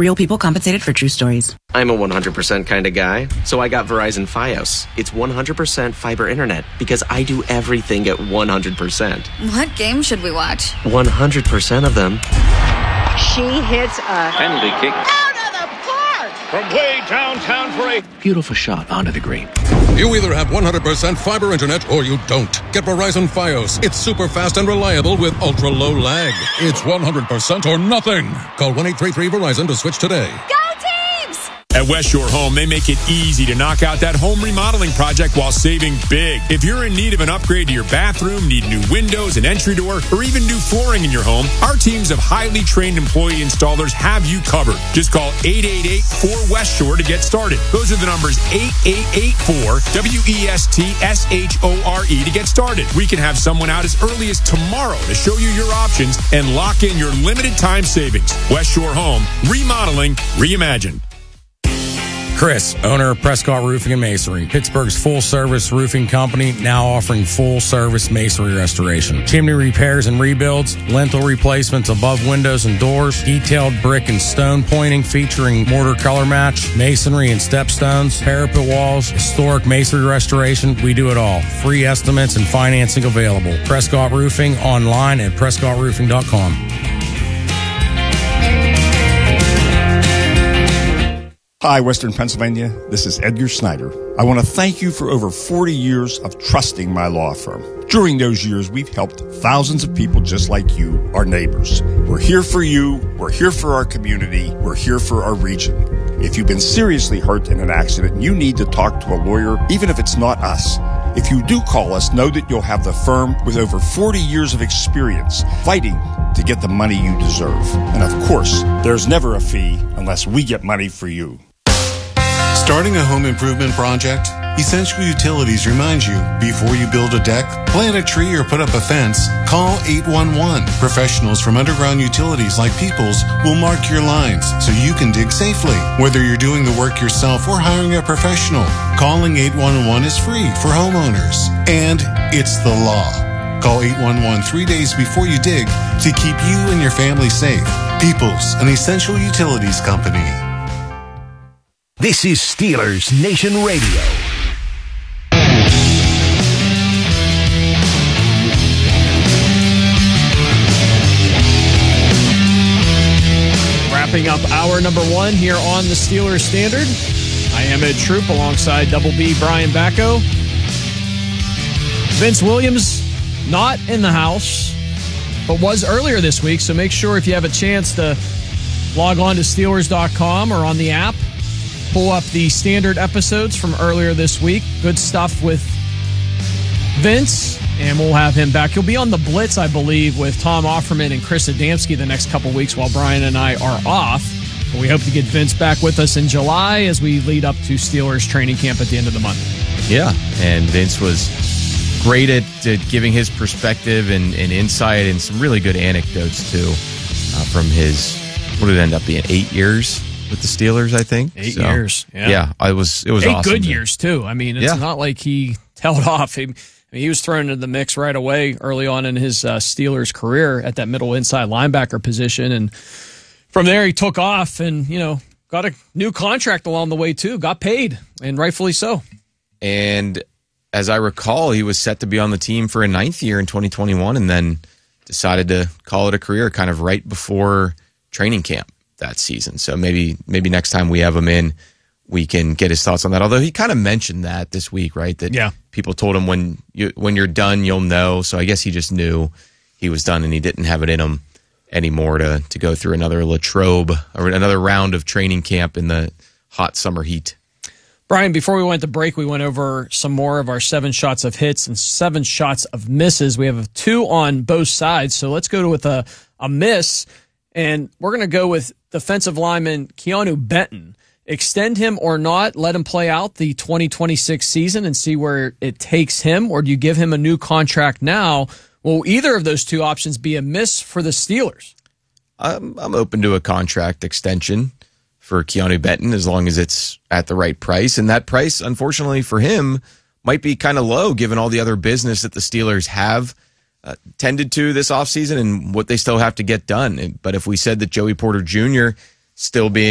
Real people compensated for true stories. I'm a 100% kind of guy, so I got Verizon Fios. It's 100% fiber internet because I do everything at 100%. What game should we watch? 100% of them. She hits a penalty kick out of the park from way downtown for a beautiful shot onto the green. You either have 100% fiber internet or you don't. Get Verizon Fios. It's super fast and reliable with ultra low lag. It's 100% or nothing. Call 1-833-VERIZON to switch today. Go Teams! At West Shore Home, they make it easy to knock out that home remodeling project while saving big. If you're in need of an upgrade to your bathroom, need new windows, an entry door, or even new flooring in your home, our teams of highly trained employee installers have you covered. Just call 888-4West Shore to get started. Those are the numbers 8884-WESTSHORE to get started. We can have someone out as early as tomorrow to show you your options and lock in your limited time savings. West Shore Home, remodeling, reimagined. Chris, owner of Prescott Roofing and Masonry, Pittsburgh's full-service roofing company, now offering full-service masonry restoration. Chimney repairs and rebuilds, lintel replacements above windows and doors, detailed brick and stone pointing featuring mortar color match, masonry and stepstones, parapet walls, historic masonry restoration. We do it all. Free estimates and financing available. Prescott Roofing, online at PrescottRoofing.com. Hi, Western Pennsylvania. This is Edgar Snyder. I want to thank you for over 40 years of trusting my law firm. During those years, we've helped thousands of people just like you, our neighbors. We're here for you. We're here for our community. We're here for our region. If you've been seriously hurt in an accident, you need to talk to a lawyer, even if it's not us. If you do call us, know that you'll have the firm with over 40 years of experience fighting to get the money you deserve. And of course, there's never a fee unless we get money for you. Starting a home improvement project? Essential Utilities reminds you, before you build a deck, plant a tree, or put up a fence, call 811. Professionals from Underground Utilities like Peoples will mark your lines so you can dig safely. Whether you're doing the work yourself or hiring a professional, calling 811 is free for homeowners. And it's the law. Call 811 3 days before you dig to keep you and your family safe. Peoples, an Essential Utilities company. This is Steelers Nation Radio. Wrapping up hour number one here on the Steelers Standard. I am Ed Troop alongside Double B Brian Bacco. Vince Williams not in the house, but was earlier this week, so make sure if you have a chance to log on to Steelers.com or on the app, pull up the standard episodes from earlier this week. Good stuff with Vince, and we'll have him back. He'll be on the Blitz, I believe, with Tom Offerman and Chris Adamski the next couple weeks while Brian and I are off. But we hope to get Vince back with us in July as we lead up to Steelers training camp at the end of the month. Yeah, and Vince was great at giving his perspective and insight and some really good anecdotes, too, from his, what did it end up being, 8 years? With the Steelers, I think. 8 years. Yeah, it was 8 awesome. 8 good years, too. I mean, it's not like he held off. He was thrown into the mix right away early on in his Steelers career at that middle inside linebacker position. And from there, he took off and, got a new contract along the way, too. Got paid, and rightfully so. And as I recall, he was set to be on the team for a 9th year in 2021 and then decided to call it a career kind of right before training camp that season. So maybe next time we have him in, we can get his thoughts on that. Although he kind of mentioned that this week, right? That people told him when you're done, you'll know. So I guess he just knew he was done and he didn't have it in him anymore to go through another Latrobe or another round of training camp in the hot summer heat. Brian, before we went to break, we went over some more of our 7 shots of hits and 7 shots of misses. We have 2 on both sides. So let's go with a miss. And we're going to go with defensive lineman Keanu Benton. Extend him or not, let him play out the 2026 season and see where it takes him, or do you give him a new contract now? Will either of those 2 options be a miss for the Steelers? I'm open to a contract extension for Keanu Benton as long as it's at the right price. And that price, unfortunately for him, might be kind of low given all the other business that the Steelers have tended to this offseason and what they still have to get done. But if we said that Joey Porter Jr. still being